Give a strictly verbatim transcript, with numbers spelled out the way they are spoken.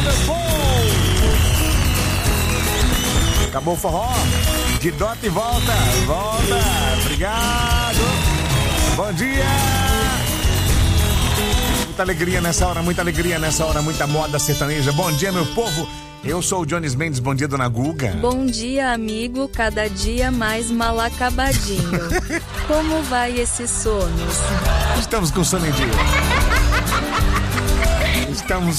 meu povo! Acabou o forró? De dota e volta! Volta! Obrigado! Bom dia! Muita alegria nessa hora, muita alegria nessa hora, muita moda sertaneja. Bom dia, meu povo! Eu sou o Jones Mendes, bom dia, dona Guga. Bom dia, amigo, cada dia mais mal acabadinho. Como vai esses sonos? Estamos com sono em dia. Estamos